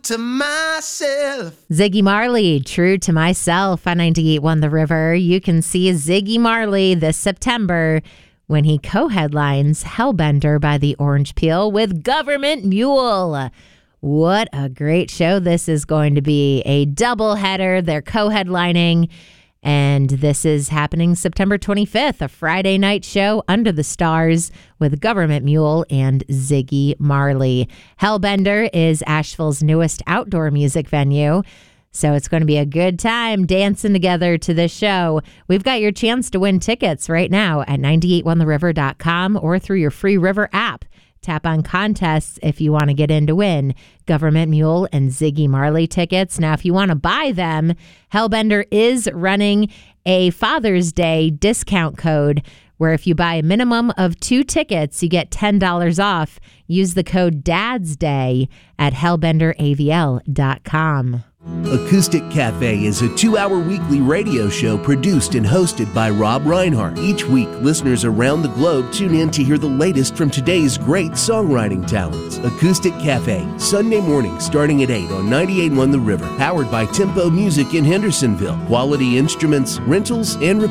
to myself. Ziggy Marley, True to Myself on 98.1 The River. You can see Ziggy Marley this September when he co-headlines Hellbender by the Orange Peel with Government Mule. What a great show this is going to be. A doubleheader. They're co-headlining. And this is happening September 25th, a Friday night show under the stars with Government Mule and Ziggy Marley. Hellbender is Asheville's newest outdoor music venue. So it's going to be a good time dancing together to this show. We've got your chance to win tickets right now at 981theriver.com or through your free River app. Tap on contests if you want to get in to win Government Mule and Ziggy Marley tickets. Now, if you want to buy them, Hellbender is running a Father's Day discount code where if you buy a minimum of 2 tickets, you get $10 off. Use the code DADSDAY at hellbenderavl.com. Acoustic Cafe is a 2-hour weekly radio show produced and hosted by Rob Reinhardt. Each week, listeners around the globe tune in to hear the latest from today's great songwriting talents. Acoustic Cafe, Sunday morning starting at 8 on 98.1 The River. Powered by Tempo Music in Hendersonville. Quality instruments, rentals, and